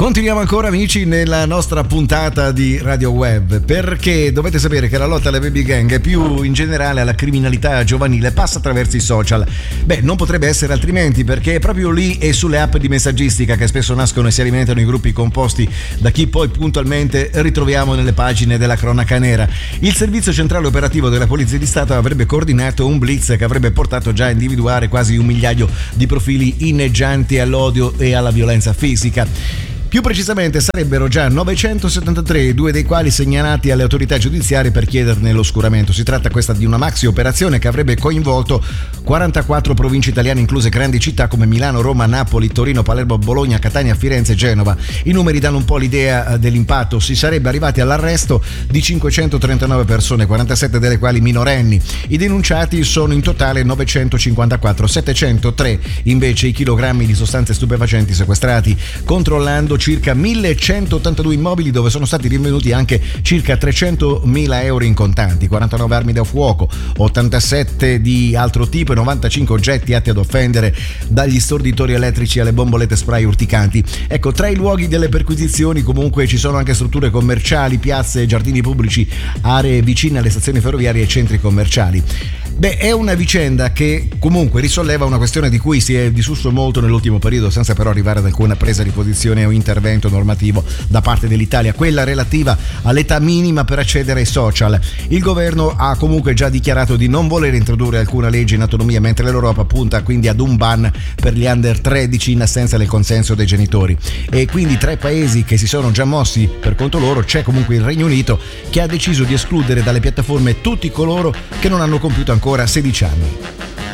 Continuiamo ancora, amici, nella nostra puntata di Radio Web, perché dovete sapere che la lotta alle baby gang e più in generale alla criminalità giovanile passa attraverso i social. Beh, non potrebbe essere altrimenti, perché è proprio lì e sulle app di messaggistica che spesso nascono e si alimentano i gruppi composti da chi poi puntualmente ritroviamo nelle pagine della cronaca nera. Il servizio centrale operativo della Polizia di Stato avrebbe coordinato un blitz che avrebbe portato già a individuare quasi 1 migliaio di profili inneggianti all'odio e alla violenza fisica. Più precisamente sarebbero già 973, 2 dei quali segnalati alle autorità giudiziarie per chiederne l'oscuramento. Si tratta questa di una maxi operazione che avrebbe coinvolto 44 province italiane, incluse grandi città come Milano, Roma, Napoli, Torino, Palermo, Bologna, Catania, Firenze e Genova. I numeri danno un po' l'idea dell'impatto. Si sarebbe arrivati all'arresto di 539 persone, 47 delle quali minorenni. I denunciati sono in totale 954, 703 invece i chilogrammi di sostanze stupefacenti sequestrati, controllando circa 1182 immobili dove sono stati rinvenuti anche circa 300.000 euro in contanti, 49 armi da fuoco, 87 di altro tipo e 95 oggetti atti ad offendere, dagli storditori elettrici alle bombolette spray urticanti. Ecco, tra i luoghi delle perquisizioni comunque ci sono anche strutture commerciali, piazze, giardini pubblici, aree vicine alle stazioni ferroviarie e centri commerciali. Beh, è una vicenda che comunque risolleva una questione di cui si è discusso molto nell'ultimo periodo, senza però arrivare ad alcuna presa di posizione o intervento normativo da parte dell'Italia, quella relativa all'età minima per accedere ai social. Il governo ha comunque già dichiarato di non voler introdurre alcuna legge in autonomia, mentre l'Europa punta quindi ad un ban per gli under 13 in assenza del consenso dei genitori. E quindi tra i paesi che si sono già mossi per conto loro c'è comunque il Regno Unito, che ha deciso di escludere dalle piattaforme tutti coloro che non hanno compiuto ancora 16 anni.